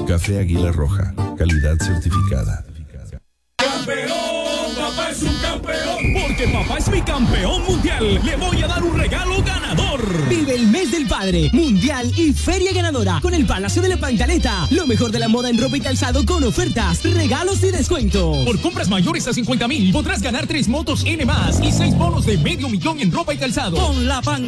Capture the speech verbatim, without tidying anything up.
Café Águila Roja, calidad certificada. ¡Campeón! ¡Papá es un campeón! Porque papá es mi campeón mundial. Le voy a dar un regalo ganador. Vive el mes del padre, mundial y feria ganadora con el Palacio de la Pantaleta. Lo mejor de la moda en ropa y calzado con ofertas, regalos y descuentos. Por compras mayores a cincuenta mil podrás ganar tres motos N más y seis bonos de medio millón en ropa y calzado. Con la Pan